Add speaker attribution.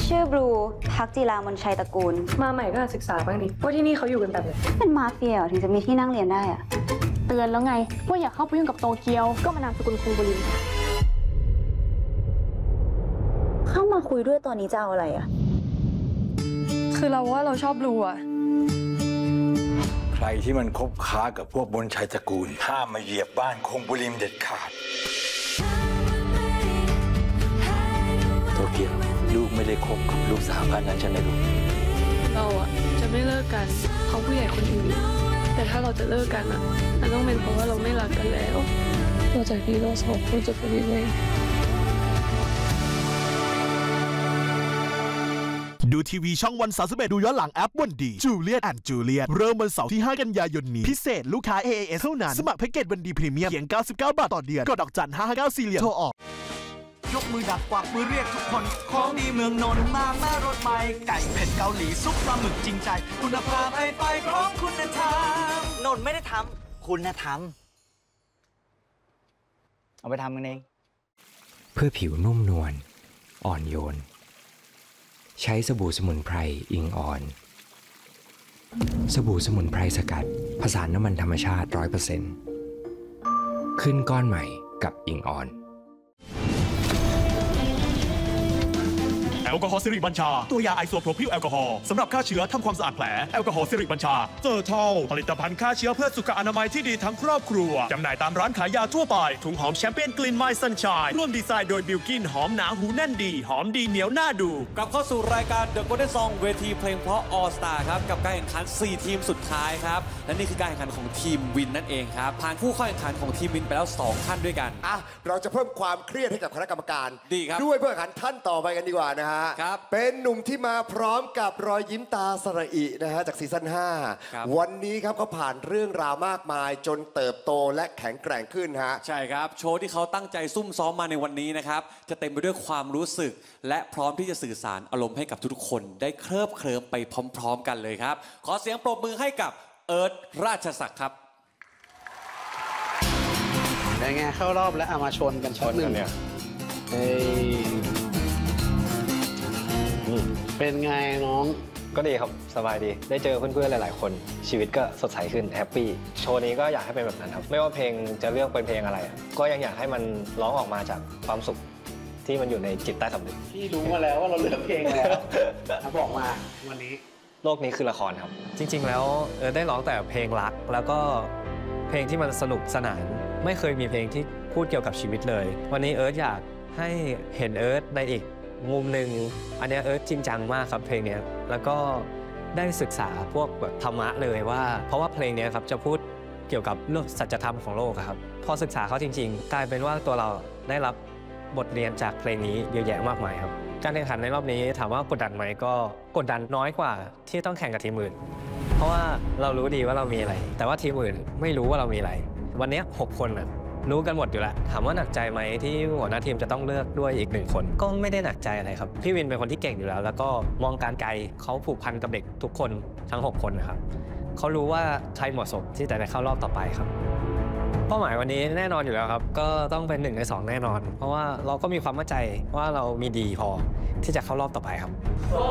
Speaker 1: ชื่อบลูทักจีรามนชัยตระกูล
Speaker 2: มาใหม่ก็ศึกษาบ้างดิว่าที่นี่เขาอยู่กันแบบไหน
Speaker 1: เป็นมาเฟียถึงจะมีที่นั่งเรียนได้อะ
Speaker 3: เตือนแล้วไงว่าอย่าเข้าไปยุ่งกับโตเกียวก็มานามสกุลคุงบุริน
Speaker 1: เข้ามาคุยด้วยตอนนี้จะเอาอะไรอะ
Speaker 2: คือเราว่าเราชอบบลูอะ
Speaker 4: ใครที่มันคบค้ากับพวกบนชัยตระกูลห้ามมาเหยียบบ้านคงบุริมเด็ดขาดโตเกียวลูกไม่ได้คบกับลูกสาวบ้านนั้นใช่ไหมลูก
Speaker 2: เราอะจะไม่เลิกกันเพราะผู้ใหญ่คนอื่นแต่ถ้าเราจะเลิกกันอะมันต้องเป็นเพราะว่าเราไม่รักกันแล้วเราจากที่เราสองคนจะเป็นยังไง
Speaker 5: ดูทีวีช่องวัน31ดูย้อนหลังแอปวันดีจูเลียตแอนด์จูเลียตเริ่มวันเสาร์ที่5 กันยายนนี้พิเศษลูกค้า AAS เท่านั้นสมัครแพ็กเกจวันดีพรีเมียมเพียง99 บาทต่อเดือนกดดอกจัน559สี่เหลี่ยมโทรออก
Speaker 6: ยกมือดักกวักมือเรียกทุกคนของดีเมืองนนท์มาแม่รถใหม่ไก่เผ็ดเกาหลีซุปปลาหมึกจริงใจคุณภาพให้ไปพร้อมคุณธรรมนนท์ไม่ได้ทำคุณธรรมเอาไปทำกันเอง
Speaker 7: เพื่อผิวนุ่มนวลอ่อนโยนใช้สบู่สมุนไพรอิงอ่อนสบู่สมุนไพรสกัดผสานน้ำมันธรรมชาติ 100% ขึ้นก้อนใหม่กับอิงอ่อน
Speaker 8: แอลกอฮอล์สิริบัญชาตัวยาไอโซโพรพิลแอลกอฮอล์สำหรับฆ่าเชื้อทำความสะอาดแผลแอลกอฮอล์สิริบัญชาเจอทอลผลิตภัณฑ์ฆ่าเชื้อเพื่อสุขอนามัยที่ดีทั้งครอบครัวจำหน่ายตามร้านขายยาทั่วไปถุงหอมแชมเปี้ยนกลิ่นไม้ซันชายร่วมดีไซน์โดยบิลกินหอมหนาหูแน่นดีหอมดีเหนียวหน้าดู
Speaker 9: กลับเข้าสู่รายการ The Golden Song เวทีเพลงเพราะ All Star ครับกับการแข่งขัน4ทีมสุดท้ายครับและนี่คือการแข่งขันของทีมวินนั่นเองครับผ่านผู้เข้าแข่งขันของทีมวินไปแล้ว2ท่านด้วยกัน
Speaker 10: เราจะเพิ่มความเครียดให้กับคณะกรรมการ
Speaker 9: ดีครับ
Speaker 10: ด้วยเพื่อแข่งขันท่านต่อไปกันดีกว่านะฮะ
Speaker 9: ครับ
Speaker 10: เป็นหนุ่มที่มาพร้อมกับรอยยิ้มตาสระอินะฮะจากซีซั่น5วันนี้ครับเขาผ่านเรื่องราวมากมายจนเติบโตและแข็งแกร่งขึ้นฮะ
Speaker 9: ใช่ครับโชว์ที่เขาตั้งใจซุ่มซ้อมมาในวันนี้นะครับจะเต็มไปด้วยความรู้สึกและพร้อมที่จะสื่อสารอารมณ์ให้กับทุกคนได้เคลิบเคลิ้มไปพร้อมๆกันเลยครับขอเสียงปรบมือให้กับเอิร์ธราชศักดิ์ครับ
Speaker 11: เป็นไงเข้ารอบแล้วมาชนกันช็อตหนึ่งเนี่ยเป็นไงน้อง
Speaker 12: ก็ดีครับสบายดีได้เจอเพื่อนๆหลายๆคนชีวิตก็สดใสขึ้นแฮปปี้โชว์นี้ก็อยากให้เป็นแบบนั้นครับไม่ว่าเพลงจะเลือกเป็นเพลงอะไรก็ยังอยากให้มันร้องออกมาจากความสุขที่มันอยู่ในจิตใต้สำนึก
Speaker 11: พี่รู้มาแล้วว่าเราเลือกเพลงแล้วบอกมาวันนี้
Speaker 12: โลกนี้คือละครครับจริงๆแล้วได้ร้องแต่เพลงรักแล้วก็เพลงที่มันสนุกสนานไม่เคยมีเพลงที่พูดเกี่ยวกับชีวิตเลยวันนี้เอิร์ธอยากให้เห็นเอิร์ธในอีกมุมหนึ่งอันนี้เอิร์ธจริงจังมากครับเพลงนี้แล้วก็ได้ศึกษาพวกแบบธรรมะเลยว่าเพราะว่าเพลงนี้ครับจะพูดเกี่ยวกับเรื่องสัจธรรมของโลกครับพอศึกษาเขาจริงๆกลายเป็นว่าตัวเราได้รับบทเรียนจากเพลงนี้เยอะแยะมากมายครับการแข่งขันในรอบนี้ถามว่ากดดันไหมก็กดดันน้อยกว่าที่ต้องแข่งกับทีมอื่นเพราะว่าเรารู้ดีว่าเรามีอะไรแต่ว่าทีมอื่นไม่รู้ว่าเรามีอะไรวันนี้6 คนรู้กันหมดอยู่แล้วถามว่าหนักใจไหมที่หัวหน้าทีมจะต้องเลือกด้วยอีก1 คนก็ไม่ได้หนักใจอะไรครับพี่วินเป็นคนที่เก่งอยู่แล้วแล้วก็มองการไกลเขาผูกพันกับเด็กทุกคนทั้ง6 คนนะครับเขารู้ว่าใครเหมาะสมที่จะได้เข้ารอบต่อไปครับเป้าหมายวันนี้แน่นอนอยู่แล้วครับก็ต้องเป็น1 ใน 2แน่นอนเพราะว่าเราก็มีความมั่นใจว่าเรามีดีพอที่จะเข้ารอบต่อไปครับ